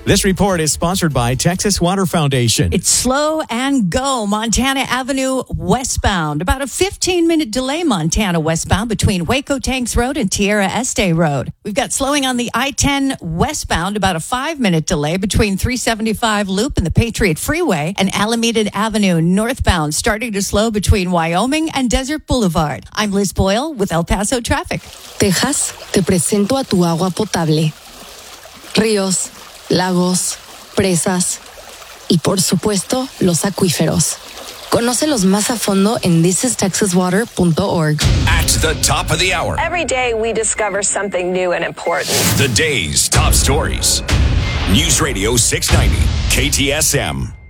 This report is sponsored by Texas Water Foundation. It's slow and go. Montana Avenue westbound. About a 15-minute delay, Montana westbound, between Waco Tanks Road and Tierra Este Road. We've got slowing on the I-10 westbound. About a 5-minute delay between 375 Loop and the Patriot Freeway. And Alameda Avenue northbound, starting to slow between Wyoming and Desert Boulevard. I'm Liz Boyle with El Paso Traffic. Texas, te presento a tu agua potable. Ríos, lagos, presas y, por supuesto, los acuíferos. Conócelos más a fondo en thisistexaswater.org. At the top of the hour. Every day we discover something new and important. The day's top stories. News Radio 690, KTSM.